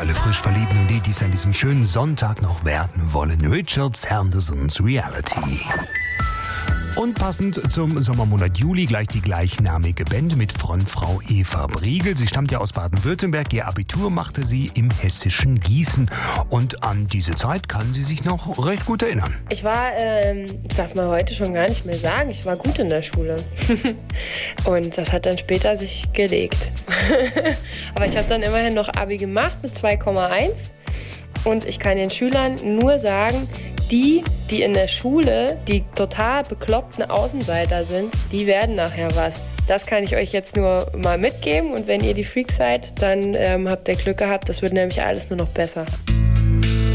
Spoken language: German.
alle frisch Verliebten und die es an diesem schönen Sonntag noch werden wollen. Richard Sandersons Reality. Und passend zum Sommermonat Juli gleich die gleichnamige Band mit Frontfrau Eva Briegel. Sie stammt ja aus Baden-Württemberg. Ihr Abitur machte sie im hessischen Gießen. Und an diese Zeit kann sie sich noch recht gut erinnern. Ich war, das darf man heute schon gar nicht mehr sagen, ich war gut in der Schule. Und das hat dann später sich gelegt. Aber ich habe dann immerhin noch Abi gemacht mit 2,1. Und ich kann den Schülern nur sagen, die in der Schule die total bekloppten Außenseiter sind, die werden nachher was. Das kann ich euch jetzt nur mal mitgeben. Und wenn ihr die Freaks seid, dann habt ihr Glück gehabt. Das wird nämlich alles nur noch besser.